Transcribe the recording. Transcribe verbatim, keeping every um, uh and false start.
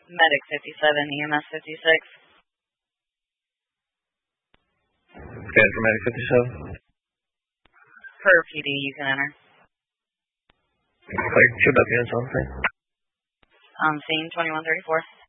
Medic fifty-seven, E M S fifty-six. Scan for Medic fifty-seven. Per P D, you can enter. Clear. Should that be on something? On scene, twenty-one thirty-four.